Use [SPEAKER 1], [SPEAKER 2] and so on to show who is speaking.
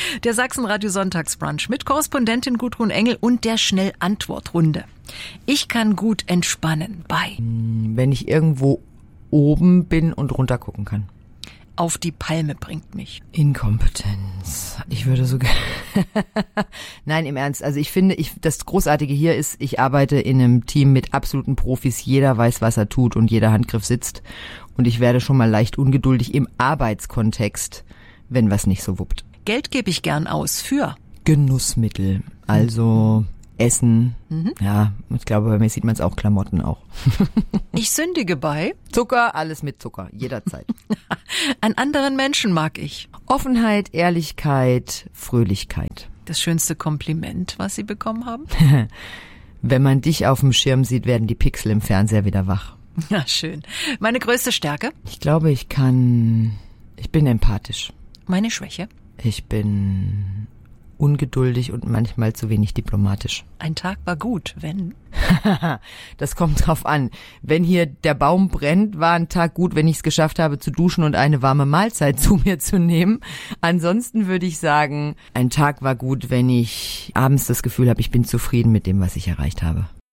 [SPEAKER 1] Der Sachsenradio Sonntagsbrunch mit Korrespondentin Gudrun Engel und der Schnellantwortrunde. Ich kann gut entspannen bei...
[SPEAKER 2] Wenn ich irgendwo oben bin und runter gucken kann.
[SPEAKER 1] Auf die Palme bringt mich.
[SPEAKER 2] Inkompetenz. Ich würde so gerne... Nein, im Ernst. Also ich finde, das Großartige hier ist, ich arbeite in einem Team mit absoluten Profis. Jeder weiß, was er tut und jeder Handgriff sitzt. Und ich werde schon mal leicht ungeduldig im Arbeitskontext, wenn was nicht so wuppt.
[SPEAKER 1] Geld gebe ich gern aus für...
[SPEAKER 2] Genussmittel. Also... Essen, ja, ich glaube, bei mir sieht man es auch, Klamotten auch.
[SPEAKER 1] Ich sündige bei
[SPEAKER 2] Zucker, alles mit Zucker, jederzeit.
[SPEAKER 1] An anderen Menschen mag ich
[SPEAKER 2] Offenheit, Ehrlichkeit, Fröhlichkeit.
[SPEAKER 1] Das schönste Kompliment, was Sie bekommen haben?
[SPEAKER 2] Wenn man dich auf dem Schirm sieht, werden die Pixel im Fernseher wieder wach.
[SPEAKER 1] Ja, schön. Meine größte Stärke?
[SPEAKER 2] Ich glaube, ich bin empathisch.
[SPEAKER 1] Meine Schwäche?
[SPEAKER 2] Ich bin ungeduldig und manchmal zu wenig diplomatisch.
[SPEAKER 1] Ein Tag war gut, wenn...
[SPEAKER 2] Das kommt drauf an. Wenn hier der Baum brennt, war ein Tag gut, wenn ich es geschafft habe zu duschen und eine warme Mahlzeit zu mir zu nehmen. Ansonsten würde ich sagen, ein Tag war gut, wenn ich abends das Gefühl habe, ich bin zufrieden mit dem, was ich erreicht habe.